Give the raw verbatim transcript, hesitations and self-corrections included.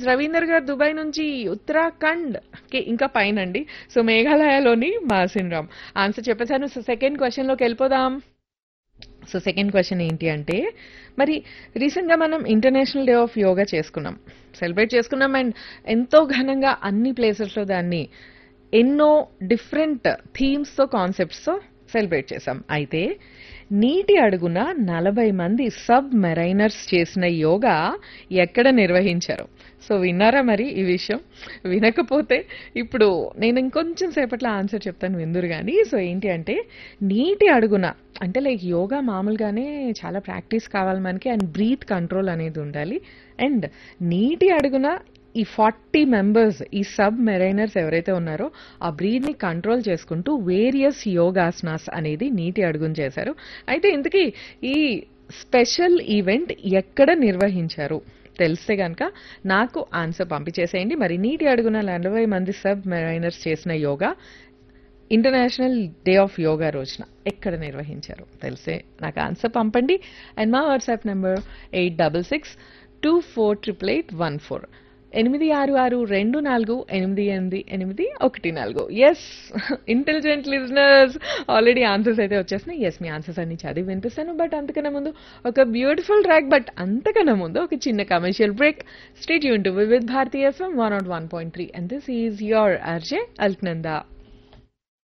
రవీందర్ గారు దుబాయ్ నుంచి ఉత్తరాఖండ్ కి ఇంకా పైన అండి. సో మేఘాలయలోని మాసిన్ రామ్ ఆన్సర్ చెప్పేశాను. సో సెకండ్ క్వశ్చన్ లోకి వెళ్ళిపోదాం. సో సెకండ్ క్వశ్చన్ ఏంటి అంటే, మరి రీసెంట్గా మనం ఇంటర్నేషనల్ డే ఆఫ్ యోగా చేసుకున్నాం, సెలబ్రేట్ చేసుకున్నాం. అండ్ ఎంతో ఘనంగా అన్ని ప్లేసెస్లో దాన్ని ఎన్నో డిఫరెంట్ థీమ్స్తో కాన్సెప్ట్స్తో సెలబ్రేట్ చేసాం. అయితే నీటి అడుగున నలభై మంది సబ్ మెరైనర్స్ చేసిన యోగా ఎక్కడ నిర్వహించారు? సో విన్నారా మరి ఈ విషయం? వినకపోతే ఇప్పుడు నేను ఇంకొంచెం సేపట్లో ఆన్సర్ చెప్తాను, విందురు కానీ. సో ఏంటి అంటే, నీటి అడుగున అంటే లైక్ యోగా మామూలుగానే చాలా ప్రాక్టీస్ కావాలి మనకి, అండ్ బ్రీత్ కంట్రోల్ అనేది ఉండాలి. అండ్ నీటి అడుగున ఈ ఫార్టీ మెంబర్స్, ఈ సబ్ మెరైనర్స్ ఎవరైతే ఉన్నారో ఆ బ్రీత్ ని కంట్రోల్ చేసుకుంటూ వేరియస్ యోగాసనాస్ అనేది నీటి అడుగున చేశారు. అయితే ఇంతకీ ఈ స్పెషల్ ఈవెంట్ ఎక్కడ నిర్వహించారు తెలిస్తే కనుక నాకు ఆన్సర్ పంపించేసేయండి. మరి నీటి అడుగున నలభై మంది సబ్ మెరైనర్స్ చేసిన yoga international day of yoga రోజున ఎక్కడ నిర్వహించారు తెలిసే నాకు ఆన్సర్ పంపండి. అండ్ మా WhatsApp number eight double six two four triple eight one four ఎనిమిది ఆరు ఆరు రెండు నాలుగు ఎనిమిది ఎనిమిది ఎనిమిది ఒకటి నాలుగు. Yes, intelligent listeners already answers అయితే వచ్చేసినాయి. ఎస్, మీ ఆన్సర్స్ అన్ని చదివి వినిపిస్తాను. బట్ అంతకన్నా ముందు ఒక బ్యూటిఫుల్ ట్రాక్, బట్ అంతకన్నా ముందు ఒక చిన్న commercial break. Stay tune to Vividh Bharati FM one not one point three and this is your RJ Alaknanda.